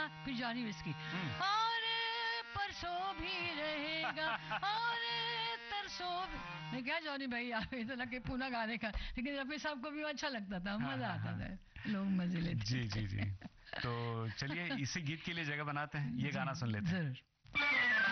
फिर Johnny whisky, और परसों भी रहेगा, और तरसों भी। क्या जॉनी भाई आप इतना के पुनः गाने का, लेकिन रफी साहब को भी अच्छा लगता था, मजा आता था, लोग मजे लेते। जी। तो चलिए इसी गीत के लिए जगह बनाते हैं, ये गाना सुन लेते हैं। जरूर।